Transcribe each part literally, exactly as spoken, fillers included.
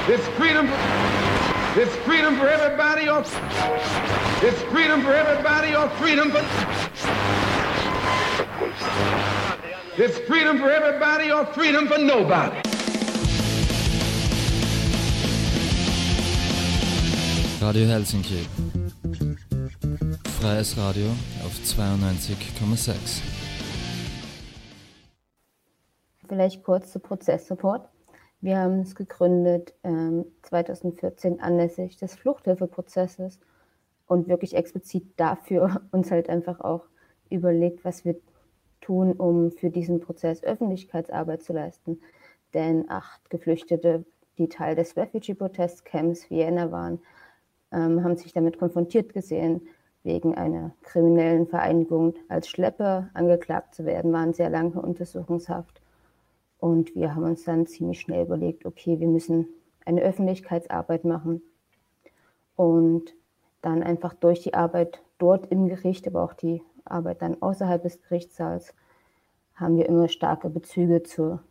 It's freedom. It's freedom for everybody or it's freedom for everybody or freedom for It's freedom for everybody or freedom for nobody. Radio Helsinki. Freies Radio auf zweiundneunzig Komma sechs. Vielleicht kurz zu Prozesssupport. Wir haben es gegründet ähm, zweitausendvierzehn anlässlich des Fluchthilfeprozesses und wirklich explizit dafür uns halt einfach auch überlegt, was wir tun, um für diesen Prozess Öffentlichkeitsarbeit zu leisten. Denn acht Geflüchtete, die Teil des Refugee-Protest-Camps Vienna waren, ähm, haben sich damit konfrontiert gesehen, wegen einer kriminellen Vereinigung als Schlepper angeklagt zu werden, waren sehr lange in Untersuchungshaft. Und wir haben uns dann ziemlich schnell überlegt, okay, wir müssen eine Öffentlichkeitsarbeit machen und dann einfach durch die Arbeit dort im Gericht, aber auch die Arbeit dann außerhalb des Gerichtssaals, haben wir immer starke Bezüge zu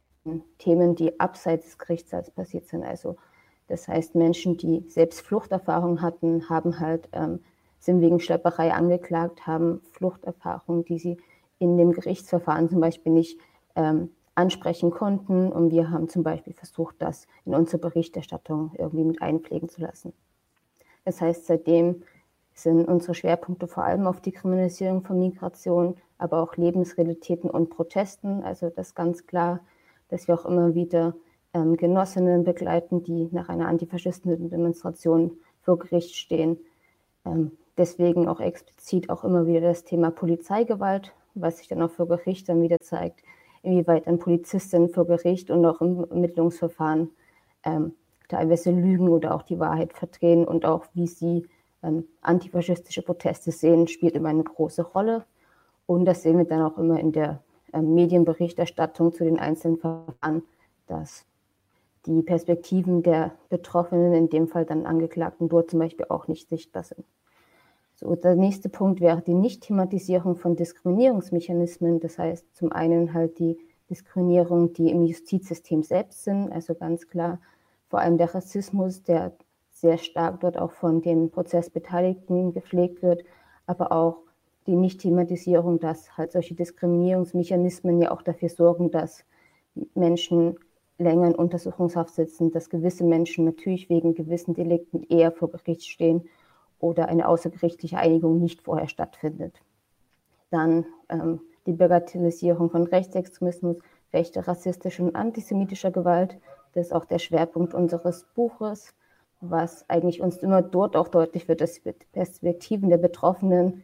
Themen, die abseits des Gerichtssaals passiert sind. Also das heißt, Menschen, die selbst Fluchterfahrung hatten, haben halt, ähm, sind wegen Schlepperei angeklagt, haben Fluchterfahrung, die sie in dem Gerichtsverfahren zum Beispiel nicht ähm, ansprechen konnten. Und wir haben zum Beispiel versucht, das in unsere Berichterstattung irgendwie mit einpflegen zu lassen. Das heißt, seitdem sind unsere Schwerpunkte vor allem auf die Kriminalisierung von Migration, aber auch Lebensrealitäten und Protesten. Also das ist ganz klar, dass wir auch immer wieder ähm, Genossinnen begleiten, die nach einer antifaschistischen Demonstration vor Gericht stehen. Ähm, deswegen auch explizit auch immer wieder das Thema Polizeigewalt, was sich dann auch vor Gericht dann wieder zeigt, inwieweit ein Polizistin vor Gericht und auch im Ermittlungsverfahren ähm, teilweise lügen oder auch die Wahrheit verdrehen und auch wie sie ähm, antifaschistische Proteste sehen, spielt immer eine große Rolle. Und das sehen wir dann auch immer in der ähm, Medienberichterstattung zu den einzelnen Verfahren, dass die Perspektiven der Betroffenen, in dem Fall dann Angeklagten, dort zum Beispiel auch nicht sichtbar sind. So, der nächste Punkt wäre die Nicht-Thematisierung von Diskriminierungsmechanismen. Das heißt zum einen halt die Diskriminierung, die im Justizsystem selbst sind, also ganz klar vor allem der Rassismus, der sehr stark dort auch von den Prozessbeteiligten gepflegt wird, aber auch die Nicht-Thematisierung, dass halt solche Diskriminierungsmechanismen ja auch dafür sorgen, dass Menschen länger in Untersuchungshaft sitzen, dass gewisse Menschen natürlich wegen gewissen Delikten eher vor Gericht stehen oder eine außergerichtliche Einigung nicht vorher stattfindet. Dann ähm, die Bagatellisierung von Rechtsextremismus, rechter, rassistischer und antisemitischer Gewalt. Das ist auch der Schwerpunkt unseres Buches, was eigentlich uns immer dort auch deutlich wird, dass Perspektiven der Betroffenen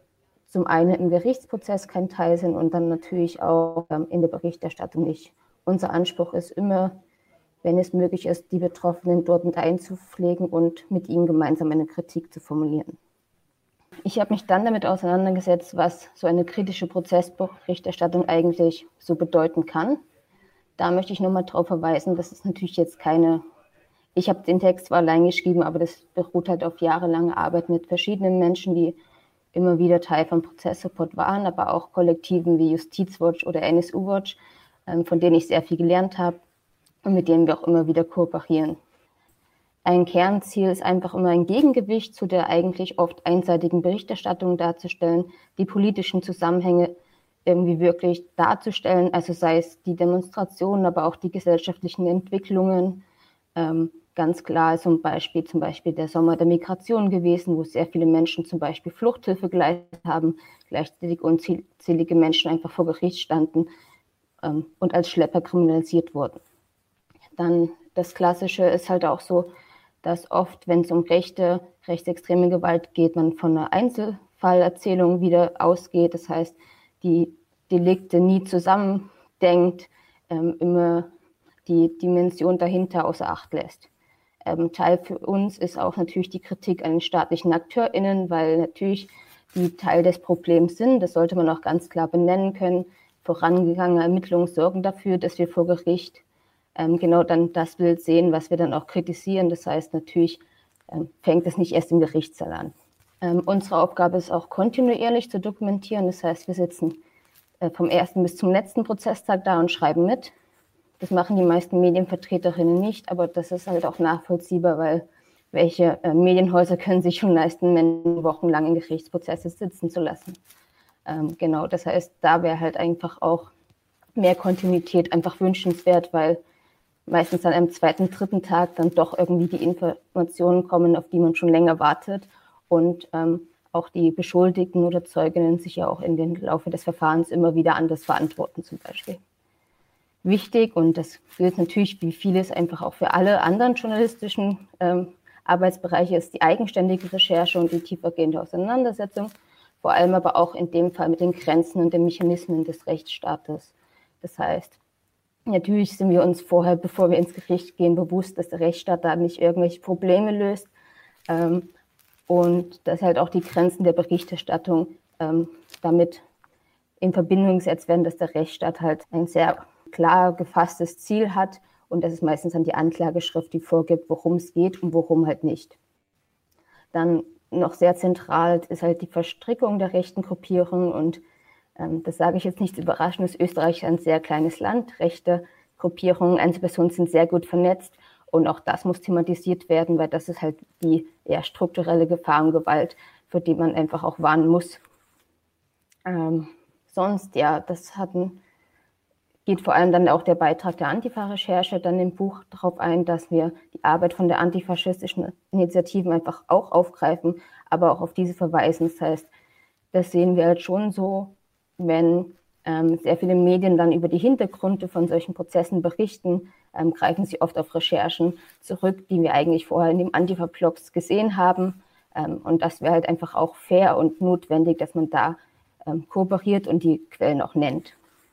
zum einen im Gerichtsprozess kein Teil sind und dann natürlich auch ähm, in der Berichterstattung nicht. Unser Anspruch ist immer, wenn es möglich ist, die Betroffenen dort mit einzupflegen und mit ihnen gemeinsam eine Kritik zu formulieren. Ich habe mich dann damit auseinandergesetzt, was so eine kritische Prozessberichterstattung eigentlich so bedeuten kann. Da möchte ich nochmal darauf verweisen, dass es natürlich jetzt keine, ich habe den Text zwar allein geschrieben, aber das beruht halt auf jahrelange Arbeit mit verschiedenen Menschen, die immer wieder Teil von Prozesssupport waren, aber auch Kollektiven wie Justizwatch oder N S U-Watch, von denen ich sehr viel gelernt habe und mit denen wir auch immer wieder kooperieren. Ein Kernziel ist einfach immer ein Gegengewicht zu der eigentlich oft einseitigen Berichterstattung darzustellen, die politischen Zusammenhänge irgendwie wirklich darzustellen, also sei es die Demonstrationen, aber auch die gesellschaftlichen Entwicklungen. Ähm, ganz klar ist ein Beispiel zum Beispiel der Sommer der Migration gewesen, wo sehr viele Menschen zum Beispiel Fluchthilfe geleistet haben, gleichzeitig unzählige Menschen einfach vor Gericht standen ähm, und als Schlepper kriminalisiert wurden. Dann das Klassische ist halt auch so, dass oft, wenn es um rechte, rechtsextreme Gewalt geht, man von einer Einzelfallerzählung wieder ausgeht. Das heißt, die Delikte nie zusammendenkt, ähm, immer die Dimension dahinter außer Acht lässt. Ähm, Teil für uns ist auch natürlich die Kritik an den staatlichen AkteurInnen, weil natürlich die Teil des Problems sind. Das sollte man auch ganz klar benennen können. Vorangegangene Ermittlungen sorgen dafür, dass wir vor Gericht ähm, genau dann das Bild sehen, was wir dann auch kritisieren. Das heißt, natürlich ähm, fängt es nicht erst im Gerichtssaal an. Ähm, unsere Aufgabe ist auch kontinuierlich zu dokumentieren. Das heißt, wir sitzen äh, vom ersten bis zum letzten Prozesstag da und schreiben mit. Das machen die meisten Medienvertreterinnen nicht, aber das ist halt auch nachvollziehbar, weil welche äh, Medienhäuser können sich schon leisten, Menschen wochenlang in Gerichtsprozesse sitzen zu lassen. Ähm, genau, das heißt, da wäre halt einfach auch mehr Kontinuität einfach wünschenswert, weil meistens dann am zweiten, dritten Tag dann doch irgendwie die Informationen kommen, auf die man schon länger wartet und ähm, auch die Beschuldigten oder Zeuginnen sich ja auch in den Laufe des Verfahrens immer wieder anders verantworten zum Beispiel. Wichtig, und das gilt natürlich wie vieles einfach auch für alle anderen journalistischen ähm, Arbeitsbereiche, ist die eigenständige Recherche und die tiefergehende Auseinandersetzung, vor allem aber auch in dem Fall mit den Grenzen und den Mechanismen des Rechtsstaates. Das heißt, natürlich sind wir uns vorher, bevor wir ins Gericht gehen, bewusst, dass der Rechtsstaat da nicht irgendwelche Probleme löst ähm, und dass halt auch die Grenzen der Berichterstattung ähm, damit in Verbindung gesetzt werden, dass der Rechtsstaat halt ein sehr klar gefasstes Ziel hat und das ist meistens dann die Anklageschrift, die vorgibt, worum es geht und worum halt nicht. Dann noch sehr zentral ist halt die Verstrickung der rechten Gruppierungen und ähm, das sage ich jetzt nicht überraschend, ist Österreich ein sehr kleines Land. Rechte Gruppierungen, Einzelpersonen sind sehr gut vernetzt und auch das muss thematisiert werden, weil das ist halt die eher strukturelle Gefahr und Gewalt, für die man einfach auch warnen muss. Ähm, sonst, ja, das hatten, geht vor allem dann auch der Beitrag der Antifa-Recherche dann im Buch darauf ein, dass wir die Arbeit von der antifaschistischen Initiativen einfach auch aufgreifen, aber auch auf diese verweisen. Das heißt, das sehen wir halt schon so, wenn ähm, sehr viele Medien dann über die Hintergründe von solchen Prozessen berichten, ähm, greifen sie oft auf Recherchen zurück, die wir eigentlich vorher in den Antifa-Blogs gesehen haben. Ähm, und das wäre halt einfach auch fair und notwendig, dass man da ähm, kooperiert und die Quellen auch nennt.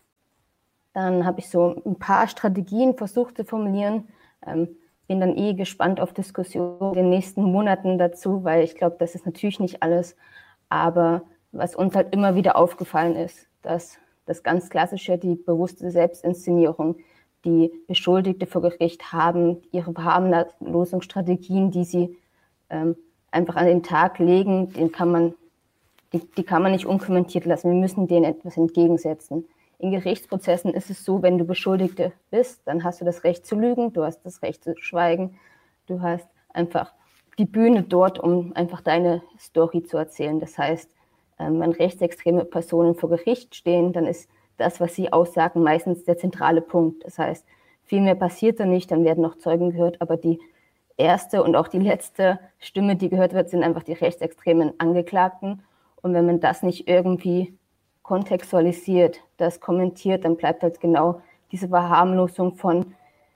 Dann habe ich so ein paar Strategien versucht zu formulieren. Ähm, bin dann eh gespannt auf Diskussionen in den nächsten Monaten dazu, weil ich glaube, das ist natürlich nicht alles. Aber was uns halt immer wieder aufgefallen ist, dass das ganz klassische, die bewusste Selbstinszenierung, die Beschuldigte vor Gericht haben, ihre Verharmlosungsstrategien, die sie ähm, einfach an den Tag legen, den kann man, die, die kann man nicht unkommentiert lassen. Wir müssen denen etwas entgegensetzen. In Gerichtsprozessen ist es so, wenn du Beschuldigte bist, dann hast du das Recht zu lügen, du hast das Recht zu schweigen, du hast einfach die Bühne dort, um einfach deine Story zu erzählen. Das heißt, wenn rechtsextreme Personen vor Gericht stehen, dann ist das, was sie aussagen, meistens der zentrale Punkt. Das heißt, viel mehr passiert da nicht, dann werden noch Zeugen gehört, aber die erste und auch die letzte Stimme, die gehört wird, sind einfach die rechtsextremen Angeklagten. Und wenn man das nicht irgendwie kontextualisiert, das kommentiert, dann bleibt halt genau diese Verharmlosung von,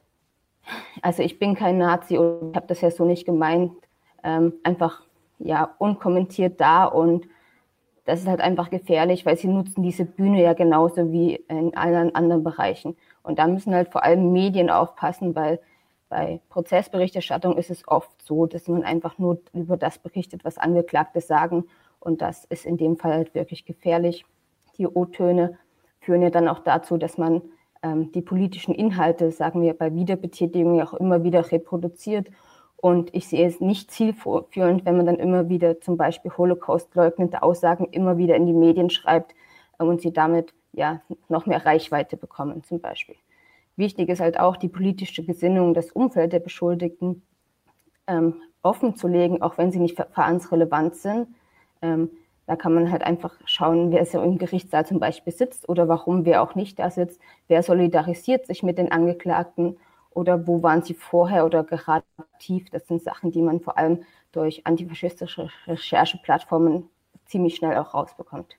also ich bin kein Nazi und ich habe das ja so nicht gemeint, ähm, einfach ja unkommentiert da und das ist halt einfach gefährlich, weil sie nutzen diese Bühne ja genauso wie in allen anderen Bereichen. Und da müssen halt vor allem Medien aufpassen, weil bei Prozessberichterstattung ist es oft so, dass man einfach nur über das berichtet, was Angeklagte sagen und das ist in dem Fall halt wirklich gefährlich. Die O-Töne führen ja dann auch dazu, dass man ähm, die politischen Inhalte, sagen wir bei Wiederbetätigung, ja auch immer wieder reproduziert. Und ich sehe es nicht zielführend, wenn man dann immer wieder zum Beispiel Holocaust-leugnende Aussagen immer wieder in die Medien schreibt äh, und sie damit ja noch mehr Reichweite bekommen zum Beispiel. Wichtig ist halt auch, die politische Gesinnung, das Umfeld der Beschuldigten ähm, offen zu legen, auch wenn sie nicht verfahrensrelevant sind. Ähm, Da kann man halt einfach schauen, wer so im Gerichtssaal zum Beispiel sitzt oder warum wer auch nicht da sitzt. Wer solidarisiert sich mit den Angeklagten oder wo waren sie vorher oder gerade aktiv. Das sind Sachen, die man vor allem durch antifaschistische Rechercheplattformen ziemlich schnell auch rausbekommt.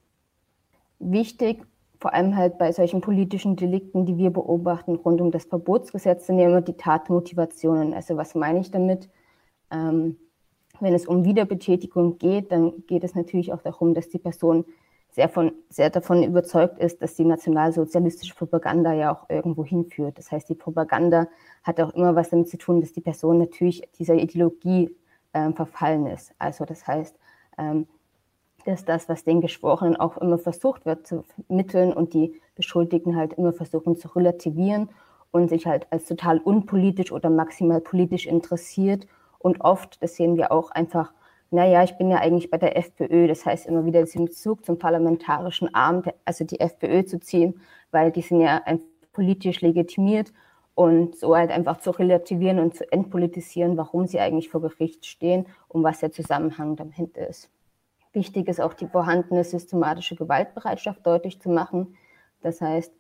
Wichtig, vor allem halt bei solchen politischen Delikten, die wir beobachten, rund um das Verbotsgesetz, sind ja immer die Tatmotivationen. Also was meine ich damit? Ähm, Wenn es um Wiederbetätigung geht, dann geht es natürlich auch darum, dass die Person sehr, von, sehr davon überzeugt ist, dass die nationalsozialistische Propaganda ja auch irgendwo hinführt. Das heißt, die Propaganda hat auch immer was damit zu tun, dass die Person natürlich dieser Ideologie äh, verfallen ist. Also das heißt, ähm, dass das, was den Geschworenen auch immer versucht wird zu vermitteln und die Beschuldigten halt immer versuchen zu relativieren und sich halt als total unpolitisch oder maximal politisch interessiert. Und oft, das sehen wir auch einfach, naja, ich bin ja eigentlich bei der FPÖ, das heißt immer wieder diesen Bezug zum parlamentarischen Arm, also die FPÖ zu ziehen, weil die sind ja einfach politisch legitimiert und so halt einfach zu relativieren und zu entpolitisieren, warum sie eigentlich vor Gericht stehen und was der Zusammenhang dahinter ist. Wichtig ist auch die vorhandene systematische Gewaltbereitschaft deutlich zu machen. Das heißt,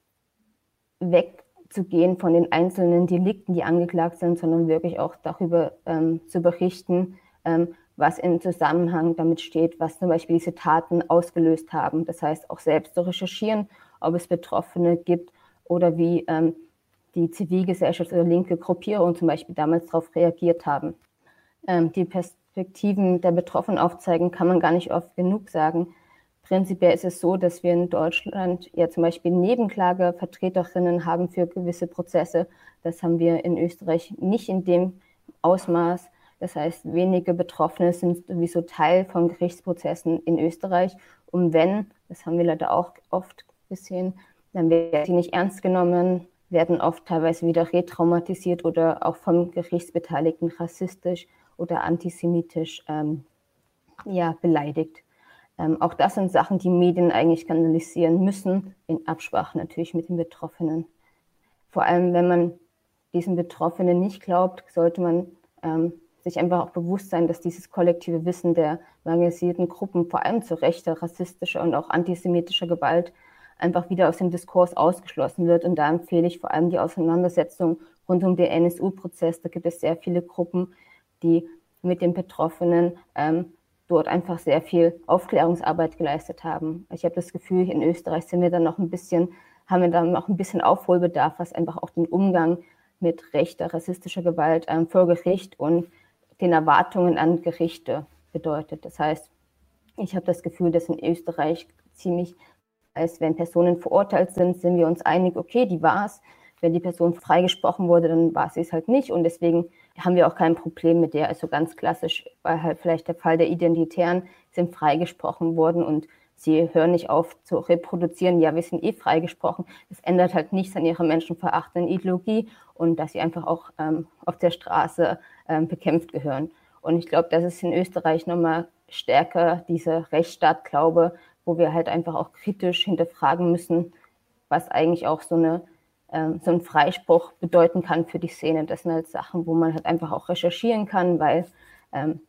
wegzugehen von den einzelnen Delikten, die angeklagt sind, sondern wirklich auch darüber ähm, zu berichten, ähm, was im Zusammenhang damit steht, was zum Beispiel diese Taten ausgelöst haben. Das heißt, auch selbst zu recherchieren, ob es Betroffene gibt oder wie ähm, die Zivilgesellschaft oder linke Gruppierungen zum Beispiel damals darauf reagiert haben. Ähm, die Perspektiven der Betroffenen aufzeigen, kann man gar nicht oft genug sagen. Prinzipiell ist es so, dass wir in Deutschland ja zum Beispiel Nebenklagevertreterinnen haben für gewisse Prozesse. Das haben wir in Österreich nicht in dem Ausmaß. Das heißt, wenige Betroffene sind sowieso Teil von Gerichtsprozessen in Österreich. Und wenn, das haben wir leider auch oft gesehen, dann werden sie nicht ernst genommen, werden oft teilweise wieder retraumatisiert oder auch vom Gerichtsbeteiligten rassistisch oder antisemitisch ähm, ja, beleidigt. Ähm, auch das sind Sachen, die Medien eigentlich skandalisieren müssen, in Absprache natürlich mit den Betroffenen. Vor allem, wenn man diesen Betroffenen nicht glaubt, sollte man ähm, sich einfach auch bewusst sein, dass dieses kollektive Wissen der marginalisierten Gruppen, vor allem zu rechter, rassistischer und auch antisemitischer Gewalt, einfach wieder aus dem Diskurs ausgeschlossen wird. Und da empfehle ich vor allem die Auseinandersetzung rund um den N S U-Prozess. Da gibt es sehr viele Gruppen, die mit den Betroffenen ähm, dort einfach sehr viel Aufklärungsarbeit geleistet haben. Ich habe das Gefühl, in Österreich sind wir dann noch ein bisschen, haben wir dann noch ein bisschen Aufholbedarf, was einfach auch den Umgang mit rechter, rassistischer Gewalt ähm, vor Gericht und den Erwartungen an Gerichte bedeutet. Das heißt, ich habe das Gefühl, dass in Österreich ziemlich, als wenn Personen verurteilt sind, sind wir uns einig, okay, die war es. Wenn die Person freigesprochen wurde, dann war sie es halt nicht. Und deswegen haben wir auch kein Problem mit der. Also ganz klassisch war halt vielleicht der Fall der Identitären, sind freigesprochen worden und sie hören nicht auf zu reproduzieren, ja, wir sind eh freigesprochen. Das ändert halt nichts an ihrer menschenverachtenden Ideologie und dass sie einfach auch ähm, auf der Straße ähm, bekämpft gehören. Und ich glaube, das ist in Österreich nochmal stärker, dieser Rechtsstaatglaube, wo wir halt einfach auch kritisch hinterfragen müssen, was eigentlich auch so eine ähm, so ein Freispruch bedeuten kann für die Szene. Das sind halt Sachen, wo man halt einfach auch recherchieren kann, weil ähm,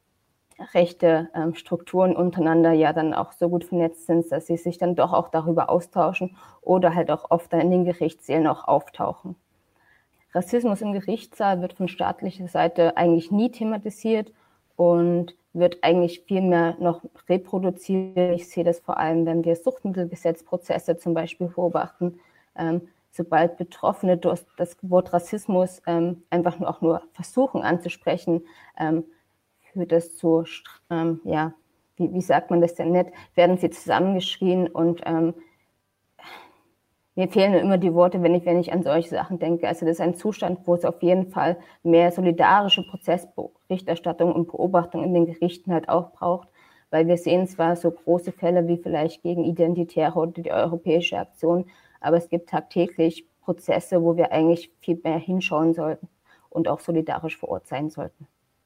rechte ähm, Strukturen untereinander ja dann auch so gut vernetzt sind, dass sie sich dann doch auch darüber austauschen oder halt auch oft dann in den Gerichtssälen auch auftauchen. Rassismus im Gerichtssaal wird von staatlicher Seite eigentlich nie thematisiert und wird eigentlich viel mehr noch reproduziert. Ich sehe das vor allem, wenn wir Suchtmittelgesetzprozesse zum Beispiel beobachten. Ähm, sobald Betroffene durch das Wort Rassismus ähm, einfach nur auch nur versuchen anzusprechen, ähm, führt das zu, ähm, ja, wie, wie sagt man das denn nett, werden sie zusammengeschrien und ähm, mir fehlen immer die Worte, wenn ich, wenn ich an solche Sachen denke. Also das ist ein Zustand, wo es auf jeden Fall mehr solidarische Prozessberichterstattung und Beobachtung in den Gerichten halt auch braucht, weil wir sehen zwar so große Fälle wie vielleicht gegen Identitäre oder die Europäische Aktion, aber es gibt tagtäglich Prozesse, wo wir eigentlich viel mehr hinschauen sollten und auch solidarisch vor Ort sein sollten.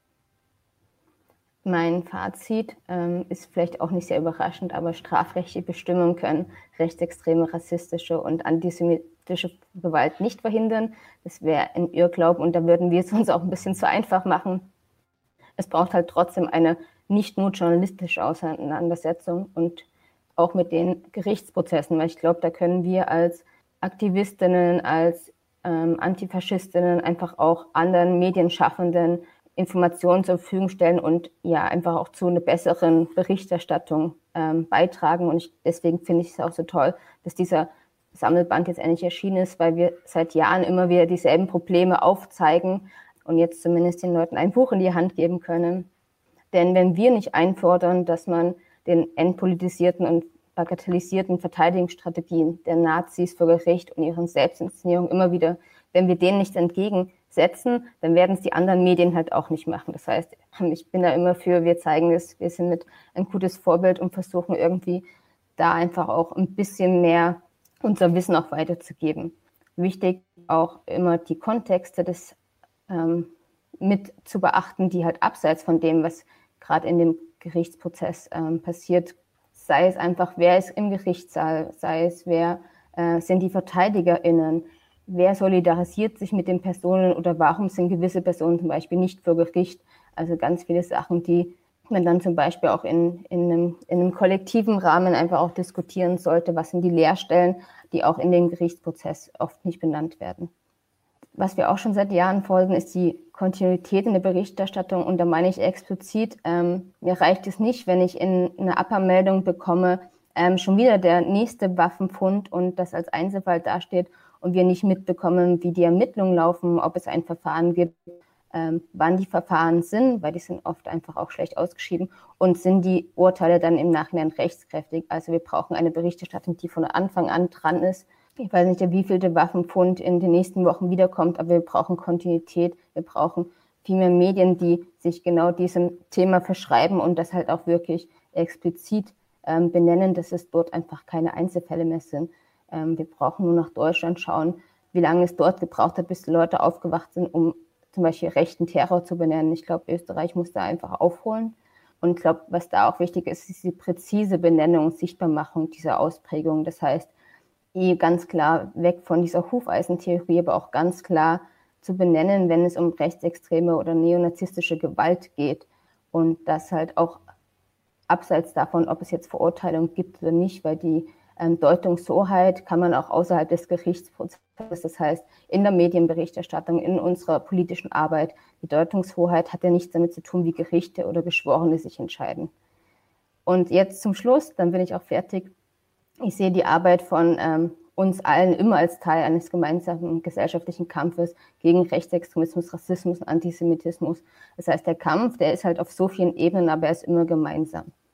Mein Fazit ähm, ist vielleicht auch nicht sehr überraschend, aber strafrechtliche Bestimmungen können rechtsextreme, rassistische und antisemitische Gewalt nicht verhindern. Das wäre ein Irrglaube und da würden wir es uns auch ein bisschen zu einfach machen. Es braucht halt trotzdem eine nicht nur journalistische Auseinandersetzung und auch mit den Gerichtsprozessen, weil ich glaube, da können wir als Aktivistinnen, als ähm, Antifaschistinnen einfach auch anderen Medienschaffenden Informationen zur Verfügung stellen und ja einfach auch zu einer besseren Berichterstattung ähm, beitragen. Und ich, deswegen finde ich es auch so toll, dass dieser Sammelband jetzt endlich erschienen ist, weil wir seit Jahren immer wieder dieselben Probleme aufzeigen und jetzt zumindest den Leuten ein Buch in die Hand geben können. Denn wenn wir nicht einfordern, dass man den entpolitisierten und bagatellisierten Verteidigungsstrategien der Nazis vor Gericht und ihren Selbstinszenierungen immer wieder, wenn wir denen nicht entgegensetzen, dann werden es die anderen Medien halt auch nicht machen. Das heißt, ich bin da immer für, wir zeigen es, wir sind mit ein gutes Vorbild und versuchen irgendwie da einfach auch ein bisschen mehr unser Wissen auch weiterzugeben. Wichtig auch immer die Kontexte des ähm, mit zu beachten, die halt abseits von dem, was gerade in dem Gerichtsprozess ähm, passiert, sei es einfach, wer ist im Gerichtssaal, sei es, wer äh, sind die VerteidigerInnen, wer solidarisiert sich mit den Personen oder warum sind gewisse Personen zum Beispiel nicht vor Gericht. Also ganz viele Sachen, die man dann zum Beispiel auch in, in, einem, in einem kollektiven Rahmen einfach auch diskutieren sollte. Was sind die Leerstellen, die auch in den Gerichtsprozess oft nicht benannt werden. Was wir auch schon seit Jahren fordern, ist die Kontinuität in der Berichterstattung. Und da meine ich explizit, ähm, mir reicht es nicht, wenn ich in einer Abmeldung bekomme, ähm, schon wieder der nächste Waffenfund und das als Einzelfall dasteht und wir nicht mitbekommen, wie die Ermittlungen laufen, ob es ein Verfahren gibt, ähm, wann die Verfahren sind, weil die sind oft einfach auch schlecht ausgeschrieben und sind die Urteile dann im Nachhinein rechtskräftig. Also wir brauchen eine Berichterstattung, die von Anfang an dran ist. Ich weiß nicht, wie viel der Waffenfund in den nächsten Wochen wiederkommt, aber wir brauchen Kontinuität, wir brauchen viel mehr Medien, die sich genau diesem Thema verschreiben und das halt auch wirklich explizit ähm, benennen, dass es dort einfach keine Einzelfälle mehr sind. Ähm, wir brauchen nur nach Deutschland schauen, wie lange es dort gebraucht hat, bis die Leute aufgewacht sind, um zum Beispiel rechten Terror zu benennen. Ich glaube, Österreich muss da einfach aufholen. Und ich glaube, was da auch wichtig ist, ist die präzise Benennung und Sichtbarmachung dieser Ausprägung. Das heißt, ganz klar weg von dieser Hufeisentheorie, aber auch ganz klar zu benennen, wenn es um rechtsextreme oder neonazistische Gewalt geht. Und das halt auch abseits davon, ob es jetzt Verurteilung gibt oder nicht, weil die ähm, Deutungshoheit kann man auch außerhalb des Gerichtsprozesses, das heißt in der Medienberichterstattung, in unserer politischen Arbeit, die Deutungshoheit hat ja nichts damit zu tun, wie Gerichte oder Geschworene sich entscheiden. Und jetzt zum Schluss, dann bin ich auch fertig. Ich sehe die Arbeit von ähm, uns allen immer als Teil eines gemeinsamen gesellschaftlichen Kampfes gegen Rechtsextremismus, Rassismus und Antisemitismus. Das heißt, der Kampf, der ist halt auf so vielen Ebenen, aber er ist immer gemeinsam.